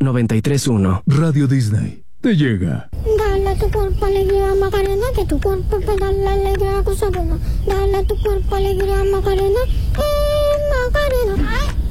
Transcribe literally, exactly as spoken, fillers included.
noventa y tres punto uno. Radio Disney te llega. Dale a tu cuerpo alegría, Macarena, que tu cuerpo te da la alegría, cosa buena. Dale a tu cuerpo alegría, Macarena, eh, Macarena.